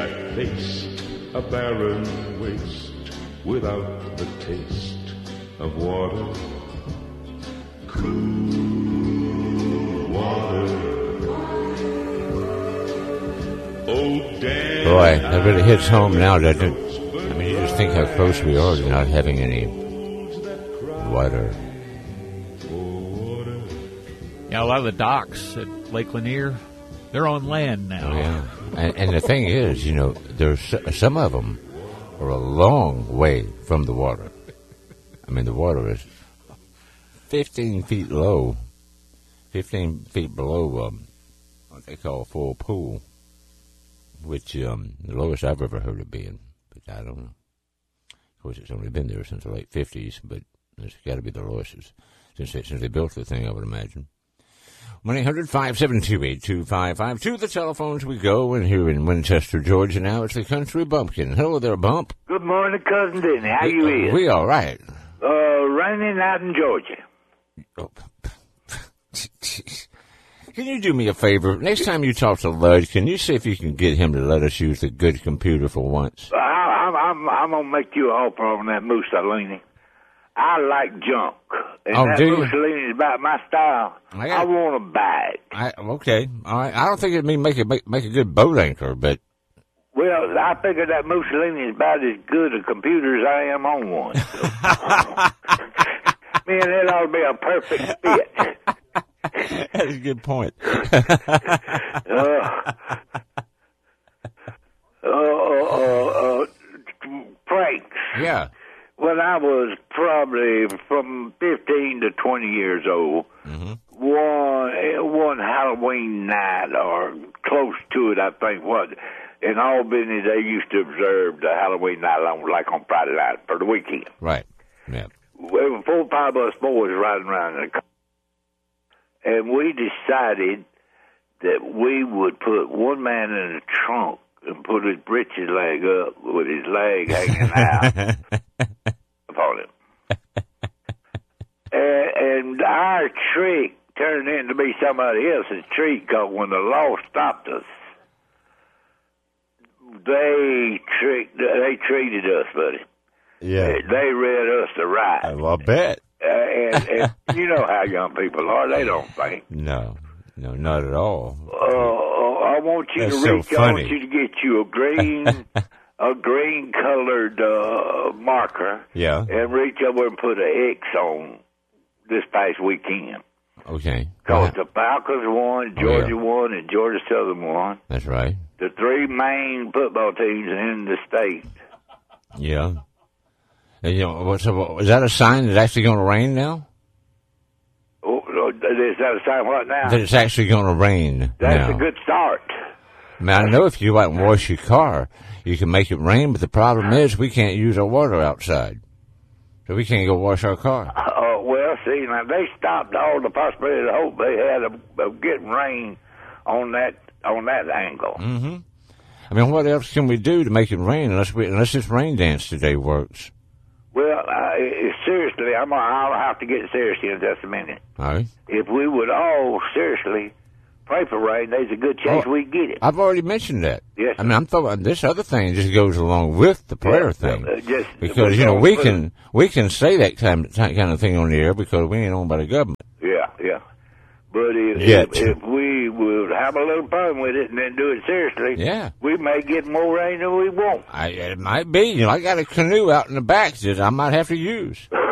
that face, a barren waste without the taste of water, cool water. Oh, damn. Boy, that really hits home now, doesn't it? I mean, you just think how close we are to not having any water. Yeah, a lot of the docks at Lake Lanier, they're on land now. Oh, yeah. And the thing is, you know, there's some of them are a long way from the water. I mean, the water is 15 feet low, 15 feet below what they call a full pool, which the lowest I've ever heard it being, but I don't know. Of course, it's only been there since the late 50s, but it's got to be the lowest since they built the thing, I would imagine. 1-800-572-8255. To the telephones we go, and here in Winchester, Georgia now, it's the Country Bumpkin. Hello there, Bump. Good morning, Cousin Denny. How you is? We all right. Raining out in Georgia. Oh. Can you do me a favor? Next time you talk to Lud, can you see if you can get him to let us use the good computer for once? I'm going to make you an offer on that Mussolini. I like junk. And that do you? Mussolini is about my style. I want to buy it. Okay. All right. I don't think it'd make a good boat anchor, but... Well, I figure that Mussolini is about as good a computer as I am on one. So. Man, that ought to be a perfect fit. That's a good point. Pranks. Yeah. When I was probably from 15 to 20 years old, one Halloween night or close to it, I think, in Albany they used to observe the Halloween night like on Friday night for the weekend. Right. Yeah. There were 4 or 5 of us boys riding around in the car, and we decided that we would put one man in the trunk and put his britches leg up with his leg hanging out upon him. And our trick turned into be somebody else's trick, because when the law stopped us, they treated us, buddy. Yeah. They read us the right. I'll bet. And you know how young people are. They don't think. No, not at all. I want you That's to reach. so I funny. want you to get you a green colored marker. Yeah. And reach over and put an X on this past weekend. Okay. Because the Falcons won, Georgia won, and Georgia Southern won. That's right. The 3 main football teams in the state. Yeah. And, you know, is that a sign it's actually going to rain now? Oh, is that a sign what now? That it's actually going to rain That's now. a good start. I mean, I know if you go out and wash your car, you can make it rain, but the problem is we can't use our water outside. So we can't go wash our car. Well, see, now they stopped all the possibility of hope they had of getting rain on that angle. Mm-hmm. I mean, what else can we do to make it rain unless this rain dance today works? Well, seriously, I'll have to get serious in just a minute. All right. If we would all seriously pray for rain, there's a good chance we get it. I've already mentioned that. Yes. I mean, I'm thinking this other thing just goes along with the prayer thing. Because, we can say that kind of thing on the air because we ain't owned by the government. Yeah. But if we would have a little fun with it and then do it seriously, we may get more rain than we want. It might be. I got a canoe out in the back that I might have to use.